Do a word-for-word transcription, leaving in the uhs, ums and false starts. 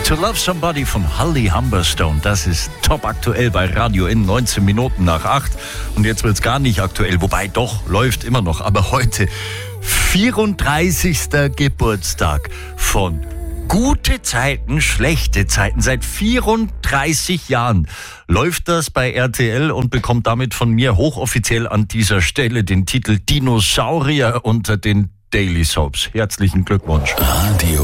To Love Somebody von Holly Humberstone, das ist top aktuell bei Radio in neunzehn Minuten nach acht. Und jetzt wird's gar nicht aktuell, wobei doch, läuft immer noch. Aber heute vierunddreißigster Geburtstag von Gute Zeiten, schlechte Zeiten. Seit vierunddreißig Jahren läuft das bei R T L und bekommt damit von mir hochoffiziell an dieser Stelle den Titel Dinosaurier unter den Daily Soaps. Herzlichen Glückwunsch. Radio